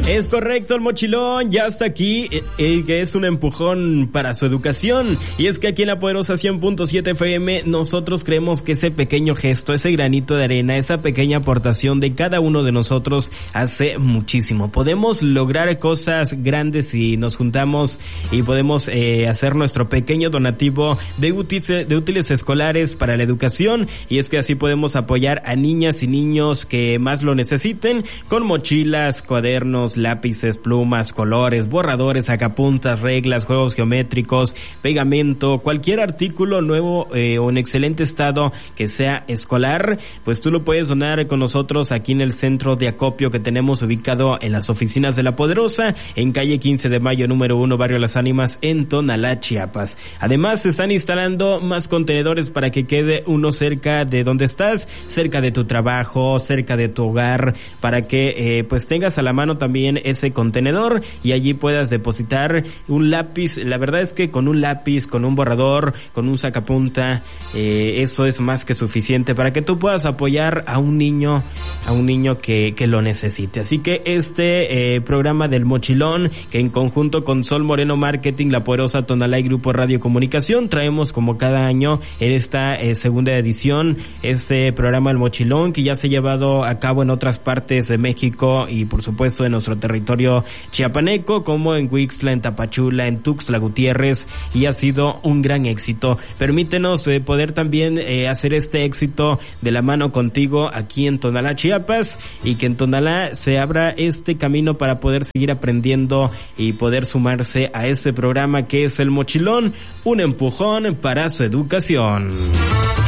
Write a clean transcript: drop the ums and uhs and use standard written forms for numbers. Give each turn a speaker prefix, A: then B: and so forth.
A: Es correcto, el mochilón ya está aquí, que es un empujón para su educación. Y es que aquí en la poderosa 100.7 FM nosotros creemos que ese pequeño gesto, ese granito de arena, esa pequeña aportación de cada uno de nosotros hace muchísimo. Podemos lograr cosas grandes si nos juntamos y podemos hacer nuestro pequeño donativo de útiles escolares para la educación. Y es que así podemos apoyar a niñas y niños que más lo necesiten con mochilas, cuadernos, lápices, plumas, colores, borradores, sacapuntas, reglas, juegos geométricos, pegamento, cualquier artículo nuevo o en excelente estado que sea escolar, pues tú lo puedes donar con nosotros aquí en el centro de acopio que tenemos ubicado en las oficinas de La Poderosa, en calle 15 de Mayo, número 1, Barrio Las Ánimas, en Tonalá, Chiapas. Además, se están instalando más contenedores para que quede uno cerca de donde estás, cerca de tu trabajo, cerca de tu hogar, para que pues tengas a la mano también ese contenedor y allí puedas depositar un lápiz. La verdad es que con un lápiz, con un borrador, con un sacapunta, eso es más que suficiente para que tú puedas apoyar a un niño que lo necesite. Así que este programa del mochilón, que en conjunto con Sol Moreno Marketing, La Poderosa Tonalá y Grupo Radio Comunicación traemos como cada año en esta segunda edición este programa del mochilón, que ya se ha llevado a cabo en otras partes de México y por supuesto en nuestro territorio chiapaneco, como en Huixtla, en Tapachula, en Tuxtla Gutiérrez, y ha sido un gran éxito. Permítenos poder también hacer este éxito de la mano contigo aquí en Tonalá, Chiapas, y que en Tonalá se abra este camino para poder seguir aprendiendo y poder sumarse a este programa que es el mochilón, un empujón para su educación.